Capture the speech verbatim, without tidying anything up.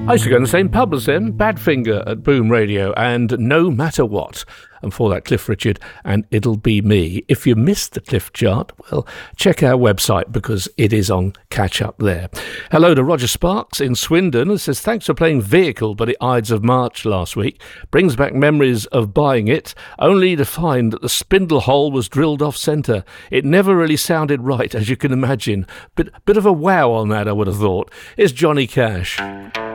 I used to go in the same pub as them, Badfinger at Boom Radio, and No Matter What. And for that, Cliff Richard and It'll Be Me. If you missed the Cliff chart, well, check our website because it is on catch up there. Hello to Roger Sparks in Swindon, who says, thanks for playing Vehicle by the Ides of March last week. Brings back memories of buying it, only to find that the spindle hole was drilled off centre. It never really sounded right, as you can imagine. Bit, bit of a wow on that, I would have thought. It's Johnny Cash.